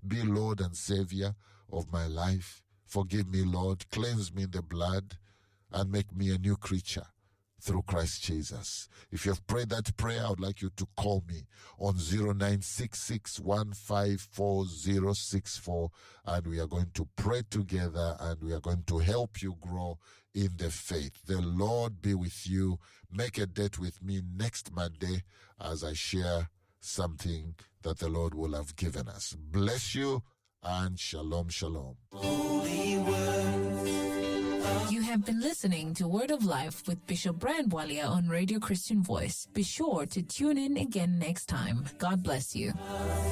Be Lord and Savior of my life. Forgive me, Lord. Cleanse me in the blood and make me a new creature through Christ Jesus. If you have prayed that prayer, I would like you to call me on 0966154064, and we are going to pray together and we are going to help you grow in the faith. The Lord be with you. Make a date with me next Monday as I share something that the Lord will have given us. Bless you and shalom, shalom. You have been listening to Word of Life with Bishop Brian Bwalia on Radio Christian Voice. Be sure to tune in again next time. God bless you.